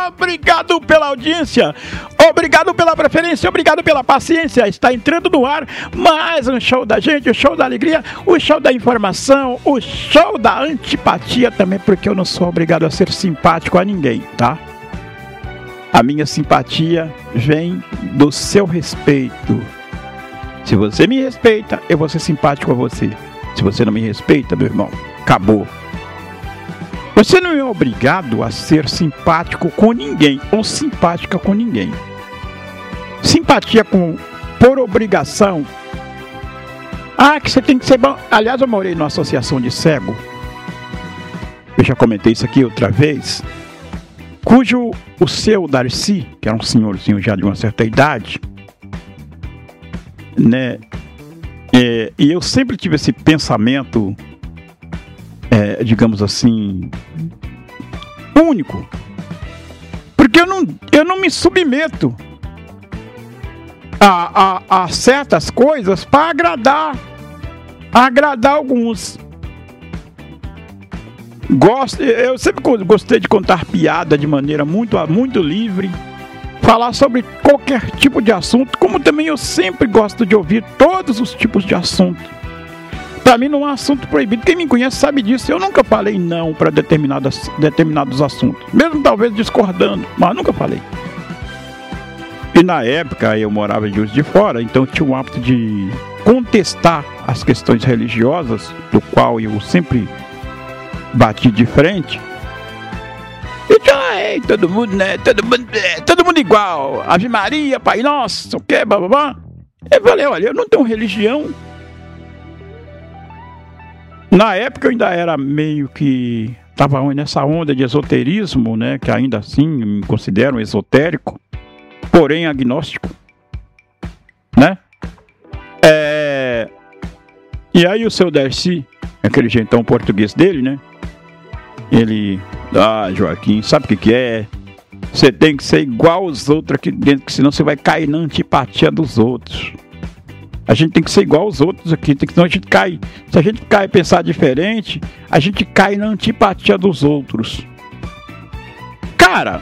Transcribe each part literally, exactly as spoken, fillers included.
Obrigado pela audiência, obrigado pela preferência, obrigado pela paciência. Está entrando no ar mais um show da gente, o show da alegria, o show da informação, o show da antipatia também, porque eu não sou obrigado a ser simpático a ninguém, tá? A minha simpatia vem do seu respeito. Se você me respeita, eu vou ser simpático a você. Se você não me respeita, meu irmão, acabou. Você não é obrigado a ser simpático com ninguém ou simpática com ninguém. Simpatia com, por obrigação. Ah, que você tem que ser bom. Aliás, eu morei numa associação de cego. Eu já comentei isso aqui outra vez. Cujo o seu Darcy, que era um senhorzinho já de uma certa idade, né? É, e eu sempre tive esse pensamento, é, digamos assim, único. Porque eu não, eu não me submeto a, a, a certas coisas para agradar, agradar alguns. Gosto, eu sempre gostei de contar piada de maneira muito, muito livre, falar sobre qualquer tipo de assunto, como também eu sempre gosto de ouvir todos os tipos de assunto. Para mim não há assunto proibido. Quem me conhece sabe disso. Eu nunca falei não para determinados, determinados assuntos, mesmo talvez discordando, mas nunca falei. E na época eu morava em Juiz de Fora, então eu tinha o hábito de contestar as questões religiosas, do qual eu sempre bati de frente. Então, ei, todo mundo, né? Todo mundo, é, todo mundo igual. Ave Maria, Pai Nosso, o que, bababá. Eu falei, olha, eu não tenho religião. Na época eu ainda era meio que... Estava nessa onda de esoterismo, né? Que ainda assim me considero um esotérico, porém agnóstico, né? É... E aí o seu Darcy, aquele jeitão português dele, né? Ele, ah, Joaquim, sabe o que que é? Você tem que ser igual aos outros aqui dentro, que senão você vai cair na antipatia dos outros. A gente tem que ser igual aos outros aqui, tem que, senão a gente cai. Se a gente cai e pensar diferente, a gente cai na antipatia dos outros. Cara,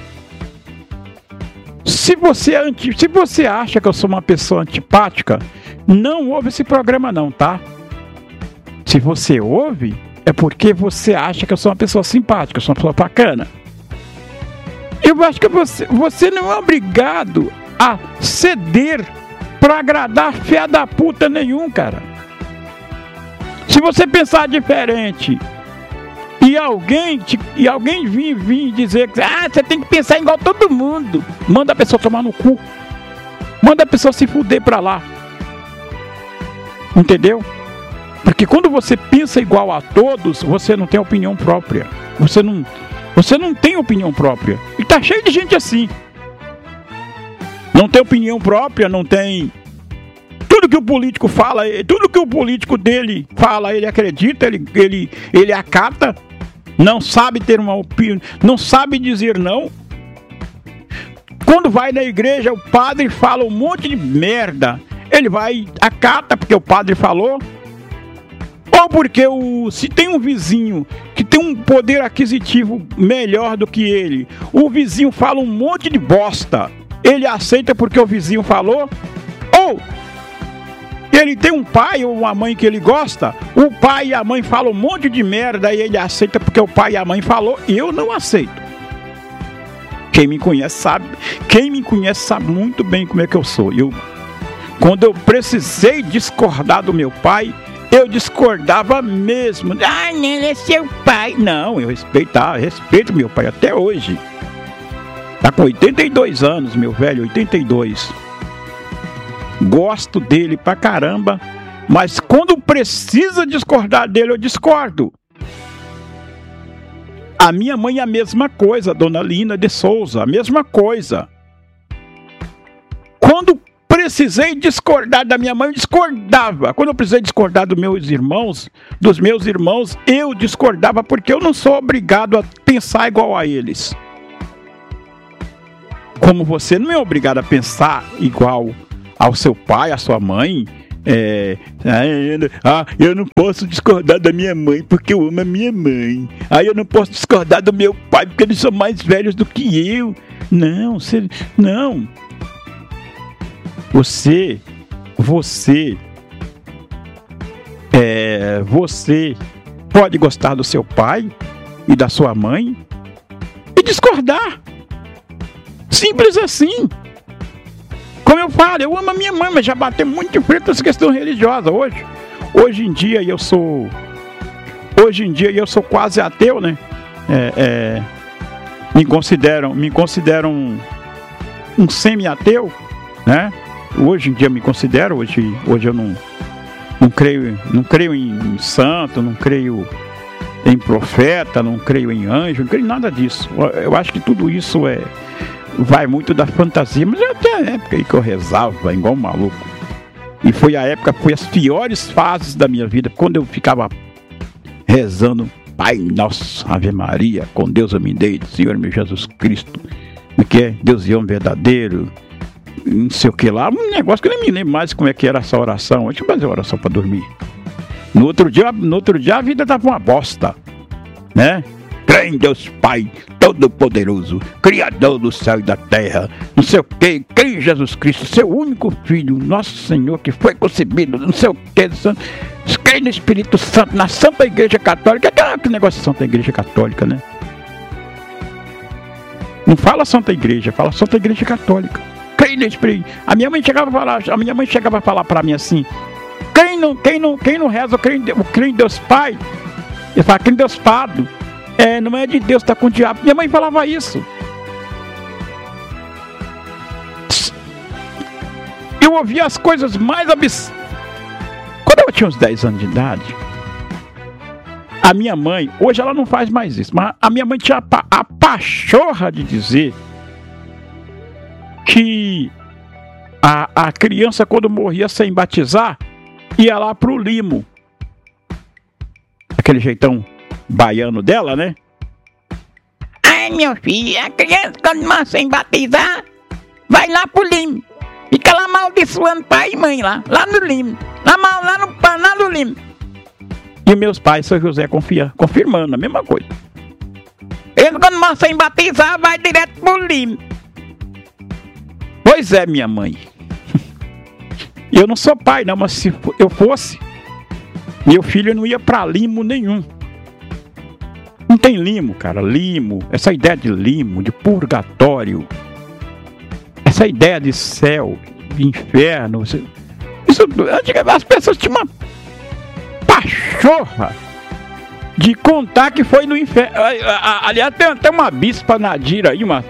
se você, é anti, se você acha que eu sou uma pessoa antipática, não ouve esse programa não, tá? Se você ouve, é porque você acha que eu sou uma pessoa simpática, eu sou uma pessoa bacana. Eu acho que você, você não é obrigado a ceder para agradar fé da puta nenhum, cara. Se você pensar diferente e alguém, te, e alguém vir, vir dizer que ah, você tem que pensar igual todo mundo, manda a pessoa tomar no cu. Manda a pessoa se fuder pra lá. Entendeu? Porque quando você pensa igual a todos, você não tem opinião própria. Você não, você não tem opinião própria. E tá cheio de gente assim. Não tem opinião própria, não tem... Tudo que o político fala, tudo que o político dele fala, ele acredita, ele, ele, ele acata. Não sabe ter uma opinião, não sabe dizer não. Quando vai na igreja, o padre fala um monte de merda. Ele vai, acata porque o padre falou. Ou porque o, se tem um vizinho que tem um poder aquisitivo melhor do que ele, o vizinho fala um monte de bosta, ele aceita porque o vizinho falou. Ou ele tem um pai ou uma mãe que ele gosta, o pai e a mãe falam um monte de merda e ele aceita porque o pai e a mãe falou. Eu não aceito. Quem me conhece sabe, quem me conhece sabe muito bem como é que eu sou. Eu, quando eu precisei discordar do meu pai, eu discordava mesmo. Ah, ele é seu pai. Não, eu respeitava, respeito meu pai até hoje. Tá com oitenta e dois anos, meu velho, oitenta e dois. Gosto dele pra caramba, mas quando precisa discordar dele, eu discordo. A minha mãe é a mesma coisa, Dona Lina de Souza, a mesma coisa. Quando precisei discordar da minha mãe, eu discordava. Quando eu precisei discordar dos meus irmãos, dos meus irmãos, eu discordava porque eu não sou obrigado a pensar igual a eles. Como você não é obrigado a pensar igual ao seu pai, à sua mãe, É, ah, eu não, ah, eu não posso discordar da minha mãe porque eu amo a minha mãe. Ah, eu não posso discordar do meu pai porque eles são mais velhos do que eu. Não, você, não. Você, você, é, você pode gostar do seu pai e da sua mãe e discordar. Simples assim. Como eu falo, eu amo a minha mãe, mas já bateu muito de frente essa questão religiosa. Hoje, hoje em dia eu sou, hoje em dia eu sou quase ateu, né? É, é, me consideram, me consideram um, um semi-ateu, né? Hoje em dia me considero, hoje, hoje eu não, não creio, não creio em santo, não creio em profeta, não creio em anjo, não creio em nada disso. Eu acho que tudo isso é vai muito da fantasia, mas até a época aí que eu rezava igual um maluco. E foi a época, foi as piores fases da minha vida, quando eu ficava rezando, Pai Nosso, Ave Maria, com Deus eu me dei, Senhor meu Jesus Cristo, que é Deus e homem verdadeiro, não sei o que lá, um negócio que eu nem me lembro mais como é que era essa oração. Deixa eu fazer oração para dormir. No outro dia, no outro dia a vida dava uma bosta, né? Crê em Deus Pai Todo-Poderoso, Criador do céu e da terra, não sei o que, crê em Jesus Cristo, seu único Filho, nosso Senhor, que foi concebido, não sei o que, crê no Espírito Santo, na Santa Igreja Católica. Que negócio de Santa Igreja Católica, né? Não fala Santa Igreja, fala Santa Igreja Católica. Crê no Espírito. A minha mãe chegava a falar, a minha mãe chegava a falar para mim assim: quem não, quem não, quem não reza, crê em Deus, crê em Deus Pai. Eu falo, crê em Deus Padre. É, não é de Deus, tá com o diabo. Minha mãe falava isso. Eu ouvia as coisas mais absurdas. Quando eu tinha uns dez anos de idade, a minha mãe, hoje ela não faz mais isso, mas a minha mãe tinha a, pa- a pachorra de dizer que a, a criança, quando morria sem batizar, ia lá pro limo. Aquele jeitão baiano dela, né? Ai, meu filho, a criança quando morre sem batizar, vai lá pro limo. Fica lá amaldiçoando pai e mãe lá, lá no limo. Lá, lá no lá no limo. E meus pais, São José, confia, confirmando a mesma coisa. Ele quando morre sem batizar, vai direto pro limo. Pois é, minha mãe. Eu não sou pai, não, mas se eu fosse, meu filho não ia pra limo nenhum. Não tem limo, cara, limo, essa ideia de limo, de purgatório, essa ideia de céu, de inferno, isso, as pessoas tinham uma pachorra de contar que foi no inferno. Aliás, tem até uma bispa Nadira aí, uma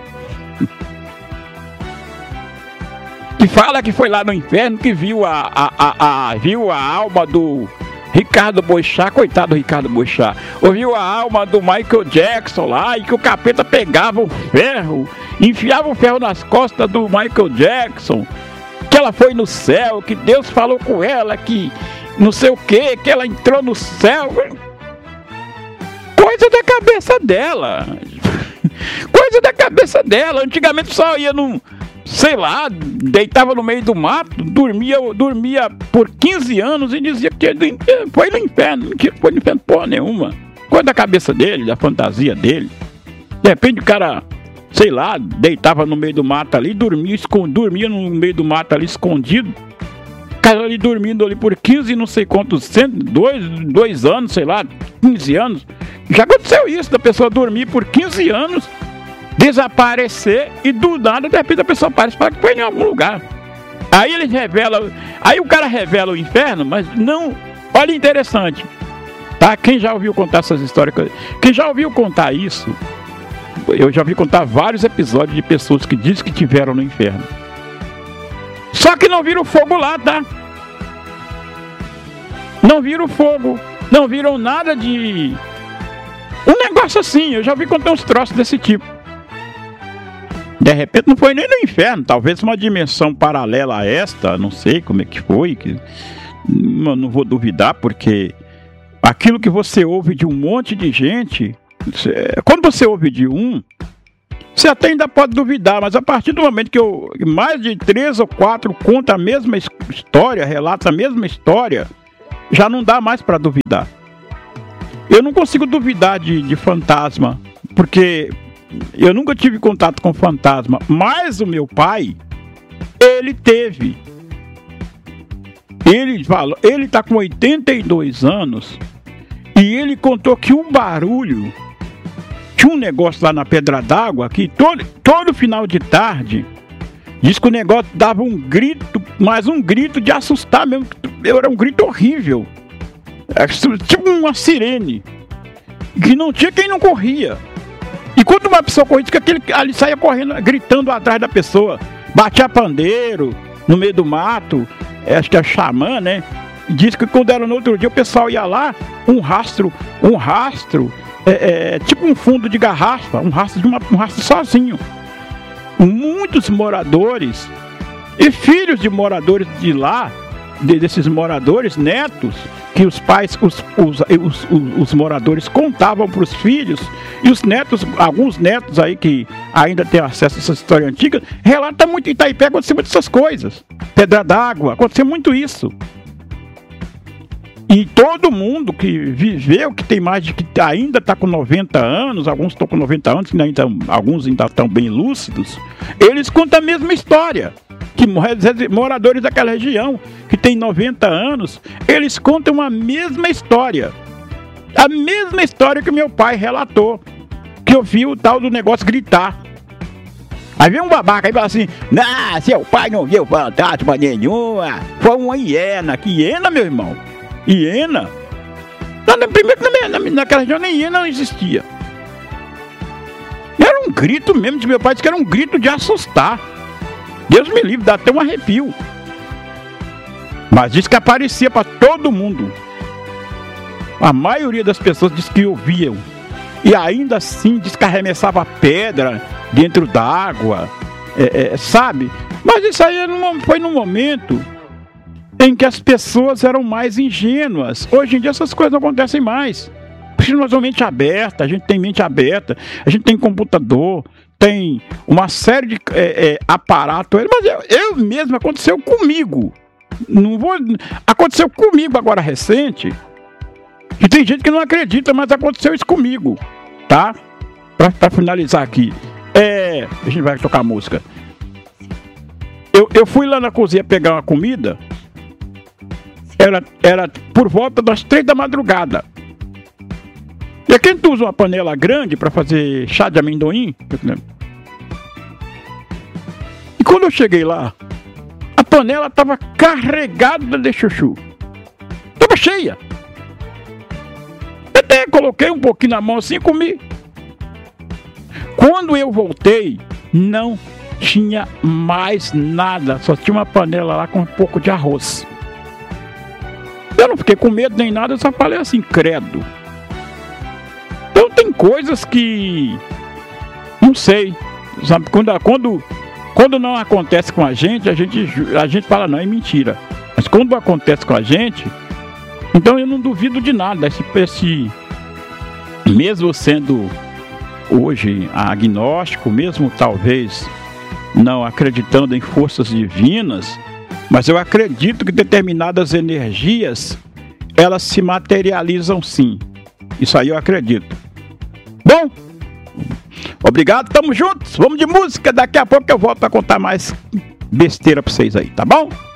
que fala que foi lá no inferno, que viu a, a, a, a, viu a alma do Ricardo Boixá, coitado do Ricardo Boixá, ouviu a alma do Michael Jackson lá, e que o capeta pegava o ferro, enfiava o ferro nas costas do Michael Jackson, que ela foi no céu, que Deus falou com ela, que não sei o que, que ela entrou no céu. Coisa da cabeça dela. Coisa da cabeça dela. Antigamente só ia num, sei lá, deitava no meio do mato, dormia, dormia por quinze anos e dizia que foi no inferno. Não foi no inferno porra nenhuma. Coisa da cabeça dele, da fantasia dele. De repente o cara, sei lá, deitava no meio do mato ali, dormia, escond... dormia no meio do mato ali escondido. O cara ali dormindo ali por quinze, não sei quantos, dois, dois anos, sei lá, quinze anos. Já aconteceu isso, da pessoa dormir por quinze anos, desaparecer e do nada, de repente a pessoa aparece para que foi em algum lugar. Aí ele revela, aí o cara revela o inferno, mas não, olha interessante, tá? Quem já ouviu contar essas histórias, quem já ouviu contar isso, eu já ouvi contar vários episódios de pessoas que dizem que tiveram no inferno. Só que não viram fogo lá, tá? Não viram fogo, não viram nada de... Um negócio assim, eu já ouvi contar uns troços desse tipo. De repente não foi nem no inferno, talvez uma dimensão paralela a esta, não sei como é que foi, que não, não vou duvidar, porque aquilo que você ouve de um monte de gente, quando você ouve de um, você até ainda pode duvidar, mas a partir do momento que eu, mais de três ou quatro contam a mesma história, relatam a mesma história, já não dá mais para duvidar. Eu não consigo duvidar de, de fantasma, porque eu nunca tive contato com fantasma, mas o meu pai, ele teve. Ele falou, ele está com oitenta e dois anos e ele contou que um barulho, tinha um negócio lá na Pedra d'Água, que todo, todo final de tarde, diz que o negócio dava um grito, mas um grito de assustar mesmo, era um grito horrível, tipo uma sirene, que não tinha quem não corria. E quando uma pessoa corria, diz que aquele ali saía correndo, gritando atrás da pessoa, batia pandeiro no meio do mato, acho que é xamã, né? Diz que quando era no outro dia o pessoal ia lá, um rastro, um rastro, é, é, tipo um fundo de garrafa, um rastro de uma, um rastro sozinho. Muitos moradores e filhos de moradores de lá, de, desses moradores, netos, que os pais, os, os, os, os, os moradores contavam para os filhos, e os netos, alguns netos aí que ainda têm acesso a essa história antiga, relata muito. Em Itaipé aconteceu muitas essas coisas. Pedra d'Água, aconteceu muito isso. E todo mundo que viveu, que tem mais de que ainda está com noventa anos, alguns estão com noventa anos, ainda, alguns ainda estão bem lúcidos, eles contam a mesma história. Que moradores daquela região, que tem noventa anos, eles contam a mesma história. A mesma história que meu pai relatou, que eu vi o tal do negócio gritar. Aí vem um babaca e fala assim: não, seu pai não viu fantasma nenhuma, foi uma hiena. Que hiena, meu irmão? Hiena? Não, primeiro que na, naquela região nem hiena não existia. Era um grito mesmo de meu pai, disse que era um grito de assustar. Deus me livre, dá até um arrepio. Mas diz que aparecia para todo mundo. A maioria das pessoas diz que ouviam. E ainda assim diz que arremessava pedra dentro d'água, é, é, sabe? Mas isso aí foi num momento em que as pessoas eram mais ingênuas. Hoje em dia essas coisas não acontecem mais. Porque nós temos mente aberta, a gente tem mente aberta, a gente tem computador, tem uma série de é, é, aparatos. Mas eu, eu mesmo, aconteceu comigo. Não vou, aconteceu comigo agora recente. E tem gente que não acredita, mas aconteceu isso comigo, tá? Pra, pra finalizar aqui, é, a gente vai tocar música. Eu, eu fui lá na cozinha pegar uma comida. Era, era por volta das três da madrugada. E quem tu usa uma panela grande para fazer chá de amendoim? E quando eu cheguei lá, a panela estava carregada de chuchu. Estava cheia. Até coloquei um pouquinho na mão assim e comi. Quando eu voltei, não tinha mais nada. Só tinha uma panela lá com um pouco de arroz. Eu não fiquei com medo nem nada, eu só falei assim, credo. Então tem coisas que... Não sei. Sabe, quando, quando, quando não acontece com a gente, a gente, a gente fala, não, é mentira. Mas quando acontece com a gente... Então eu não duvido de nada. Esse, esse, mesmo sendo hoje agnóstico, mesmo talvez não acreditando em forças divinas, mas eu acredito que determinadas energias, elas se materializam sim. Isso aí eu acredito. Bom, obrigado, tamo juntos. Vamos de música. Daqui a pouco eu volto a contar mais besteira pra vocês aí, tá bom?